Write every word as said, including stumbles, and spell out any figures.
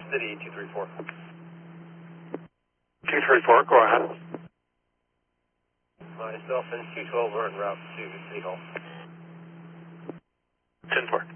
City two three four. two three four, go ahead. Myself and two twelve are en route to City Hall. ten four.